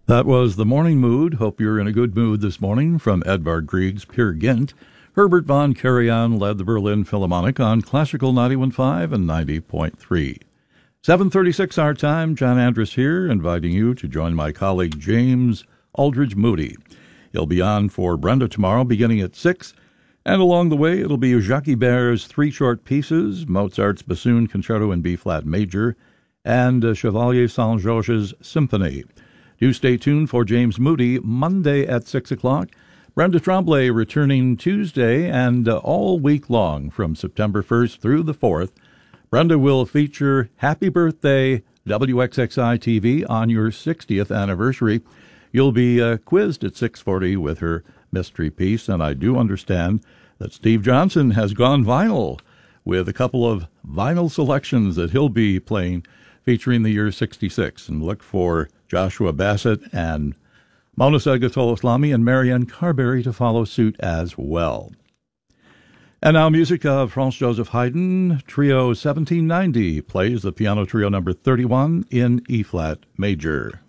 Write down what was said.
That was The Morning Mood. Hope you're in a good mood this morning from Edvard Grieg's Peer Gynt. Herbert von Karajan led the Berlin Philharmonic on Classical 91.5 and 90.3. 7:36 our time. John Andrus here, inviting you to join my colleague James Aldridge Moody. He'll be on for Brenda tomorrow beginning at 6, and along the way it'll be Jacques Ibert's three short pieces, Mozart's Bassoon Concerto in B-flat major, and Chevalier Saint-Georges Symphony. Do stay tuned for James Moody Monday at 6 o'clock. Brenda Tremblay returning Tuesday and all week long from September 1st through the 4th. Brenda will feature Happy Birthday WXXI-TV on your 60th anniversary. You'll be quizzed at 6:40 with her mystery piece, and I do understand that Steve Johnson has gone vinyl with a couple of vinyl selections that he'll be playing featuring the year 66. And look for Joshua Bassett and Mona Sagatoloslami and Marianne Carberry to follow suit as well. And now music of Franz Joseph Haydn. Trio 1790 plays the piano trio number 31 in E-flat major.